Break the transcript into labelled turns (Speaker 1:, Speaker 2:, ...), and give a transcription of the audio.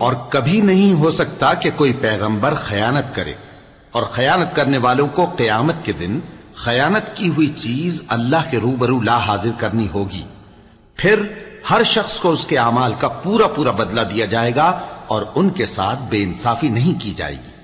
Speaker 1: और कभी नहीं हो सकता कि कोई पैगंबर खयानत करे, और खयानत करने वालों को क़यामत के दिन खयानत की हुई चीज अल्लाह के रूबरू ला हाजिर करनी होगी। फिर हर शख्स को उसके अमाल का पूरा पूरा बदला दिया जाएगा और उनके साथ बेइंसाफी नहीं की जाएगी।